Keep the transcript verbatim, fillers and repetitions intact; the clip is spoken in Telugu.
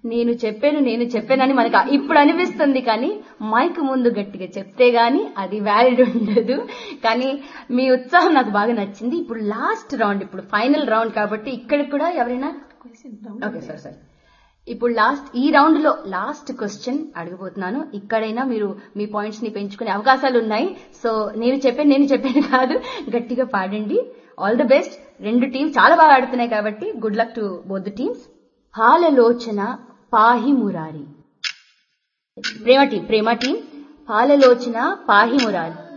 నేను చెప్పాను నేను చెప్పానని మనకు ఇప్పుడు అనిపిస్తుంది, కానీ మైక్ ముందు గట్టిగా చెప్తే గానీ అది వ్యాలిడ్ ఉండదు. కానీ మీ ఉత్సాహం నాకు బాగా నచ్చింది. ఇప్పుడు లాస్ట్ రౌండ్, ఇప్పుడు ఫైనల్ రౌండ్ కాబట్టి ఇక్కడ కూడా ఎవరైనా ఓకే సార్ సార్ ఇప్పుడు లాస్ట్ ఈ రౌండ్ లో లాస్ట్ క్వశ్చన్ అడగబోతున్నాను. ఇక్కడైనా మీరు మీ పాయింట్స్ ని పెంచుకునే అవకాశాలు ఉన్నాయి. సో నేను చెప్పాను నేను చెప్పాను కాదు, గట్టిగా పాడండి. All the best. రెండు టీమ్స్ చాలా బాగా ఆడుతున్నాయి కాబట్టి good luck to both the teams. పాలలోచన పాహి మురారి. ప్రేమ టీం ప్రేమ టీం పాలలోచన పాహి మురారి.